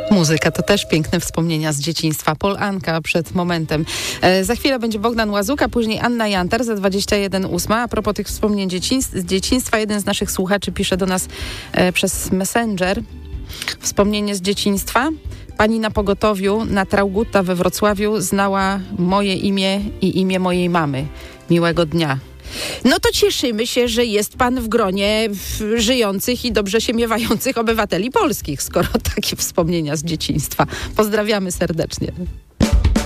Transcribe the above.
Muzyka to też piękne wspomnienia z dzieciństwa. Pol Anka przed momentem. Za chwilę będzie Bogdan Łazuka, później Anna Jantar za 21:08. A propos tych wspomnień z dzieciństwa, jeden z naszych słuchaczy pisze do nas przez Messenger. Wspomnienie z dzieciństwa. Pani na pogotowiu na Traugutta we Wrocławiu znała moje imię i imię mojej mamy. Miłego dnia. No to cieszymy się, że jest pan w gronie żyjących i dobrze się miewających obywateli polskich, skoro takie wspomnienia z dzieciństwa. Pozdrawiamy serdecznie.